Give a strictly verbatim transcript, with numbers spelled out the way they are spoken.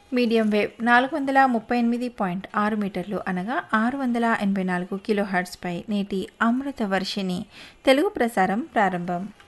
Medium wave నాలుగు వందల ముప్పై ఎనిమిది పాయింట్ ఆరు మీటర్లు అనగా ఆరు వందల ఎనభై నాలుగు కిలో హెర్ట్జ్పై నేటి అమృత వర్షిణి తెలుగు ప్రసారం ప్రారంభం.